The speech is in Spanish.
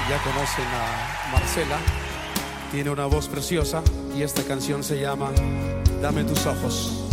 Ya conocen a Marcela, tiene una voz preciosa y esta canción se llama Dame tus ojos.